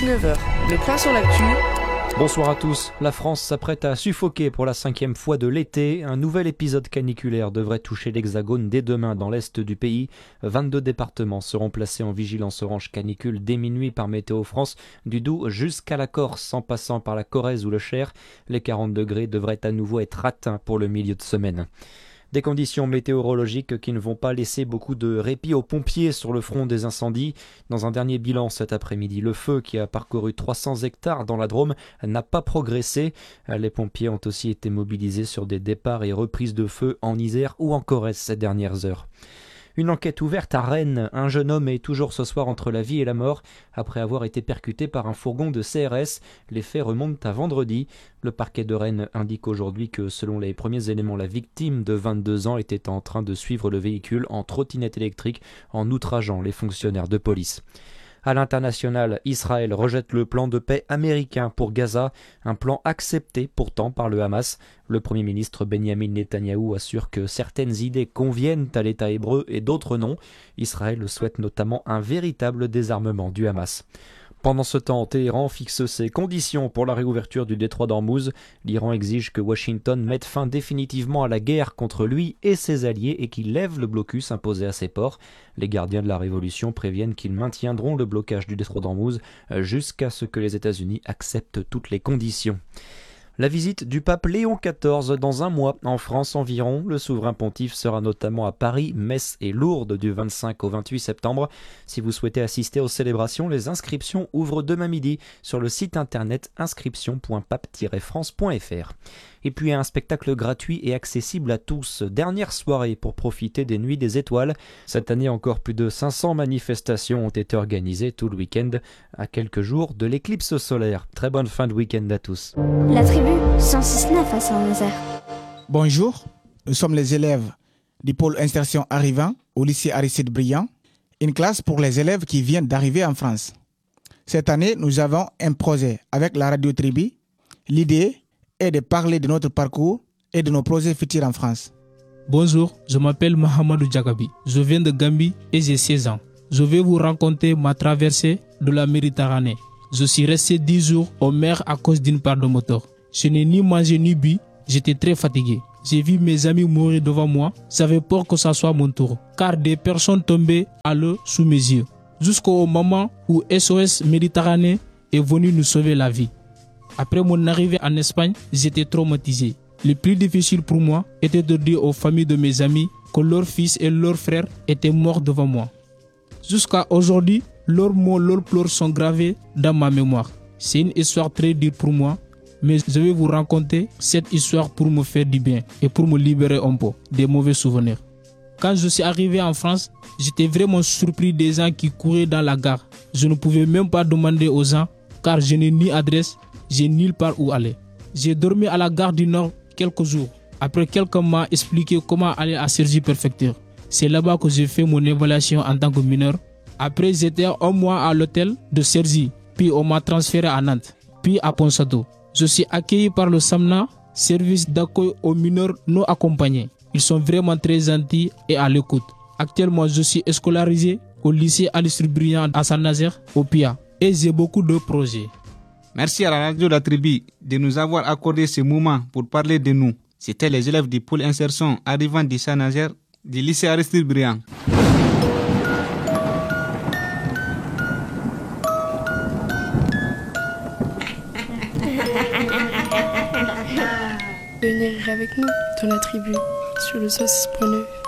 19h, le point sur l'actu. Bonsoir à tous. La France s'apprête à suffoquer pour la 5e fois de l'été. Un nouvel épisode caniculaire devrait toucher l'Hexagone dès demain dans l'est du pays. 22 départements seront placés en vigilance orange canicule dès minuit par Météo France, du Doubs jusqu'à la Corse, en passant par la Corrèze ou le Cher. Les 40 degrés devraient à nouveau être atteints pour le milieu de semaine. Des conditions météorologiques qui ne vont pas laisser beaucoup de répit aux pompiers sur le front des incendies. Dans un dernier bilan cet après-midi, le feu qui a parcouru 300 hectares dans la Drôme n'a pas progressé. Les pompiers ont aussi été mobilisés sur des départs et reprises de feu en Isère ou en Corrèze ces dernières heures. Une enquête ouverte à Rennes. Un jeune homme est toujours ce soir entre la vie et la mort après avoir été percuté par un fourgon de CRS. Les faits remontent à vendredi. Le parquet de Rennes indique aujourd'hui que selon les premiers éléments, la victime de 22 ans était en train de suivre le véhicule en trottinette électrique en outrageant les fonctionnaires de police. À l'international, Israël rejette le plan de paix américain pour Gaza, un plan accepté pourtant par le Hamas. Le Premier ministre Benjamin Netanyahou assure que certaines idées conviennent à l'État hébreu et d'autres non. Israël souhaite notamment un véritable désarmement du Hamas. Pendant ce temps, Téhéran fixe ses conditions pour la réouverture du détroit d'Ormuz. L'Iran exige que Washington mette fin définitivement à la guerre contre lui et ses alliés et qu'il lève le blocus imposé à ses ports. Les gardiens de la révolution préviennent qu'ils maintiendront le blocage du détroit d'Ormuz jusqu'à ce que les États-Unis acceptent toutes les conditions. La visite du pape Léon XIV dans un mois en France environ. Le souverain pontife sera notamment à Paris, Metz et Lourdes du 25 au 28 septembre. Si vous souhaitez assister aux célébrations, les inscriptions ouvrent demain midi sur le site internet inscription.pape-france.fr. Et puis un spectacle gratuit et accessible à tous. Dernière soirée pour profiter des Nuits des Étoiles. Cette année encore plus de 500 manifestations ont été organisées tout le week-end à quelques jours de l'éclipse solaire. Très bonne fin de week-end à tous. La tribu 106.9 à Saint-Nazaire. Bonjour, nous sommes les élèves du pôle insertion arrivant au lycée Aristide Briand, une classe pour les élèves qui viennent d'arriver en France. Cette année, nous avons un projet avec la radio Tribu. L'idée est de parler de notre parcours et de nos projets futurs en France. Bonjour, je m'appelle Mahamadou Djagabi. Je viens de Gambie et j'ai 16 ans. Je vais vous raconter ma traversée de la Méditerranée. Je suis resté 10 jours au mer à cause d'une panne de moteur. Je n'ai ni mangé ni bu, j'étais très fatigué. J'ai vu mes amis mourir devant moi, j'avais peur que ça soit mon tour, car des personnes tombaient à l'eau sous mes yeux. Jusqu'au moment où SOS Méditerranée est venu nous sauver la vie. Après mon arrivée en Espagne, j'étais traumatisé. Le plus difficile pour moi était de dire aux familles de mes amis que leurs fils et leurs frères étaient morts devant moi. Jusqu'à aujourd'hui, leurs mots, leurs pleurs sont gravés dans ma mémoire. C'est une histoire très dure pour moi, mais je vais vous raconter cette histoire pour me faire du bien et pour me libérer un peu des mauvais souvenirs. Quand je suis arrivé en France, j'étais vraiment surpris des gens qui couraient dans la gare. Je ne pouvais même pas demander aux gens car je n'ai ni adresse, j'ai nulle part où aller. J'ai dormi à la gare du Nord quelques jours. Après, quelqu'un m'a expliqué comment aller à Cergy-Préfecture. C'est là-bas que j'ai fait mon évaluation en tant que mineur. Après, j'étais un mois à l'hôtel de Cergy, puis on m'a transféré à Nantes, puis à Ponsado. Je suis accueilli par le SAMNA, service d'accueil aux mineurs non accompagnés. Ils sont vraiment très gentils et à l'écoute. Actuellement, je suis scolarisé au lycée Aristide Briand à Saint-Nazaire, au PIA, et j'ai beaucoup de projets. Merci à la radio La Tribu de nous avoir accordé ce moment pour parler de nous. C'était les élèves du pôle insertion arrivant de Saint-Nazaire du lycée Aristide Briand. Venez rire avec nous dans la tribu sur le 106.9.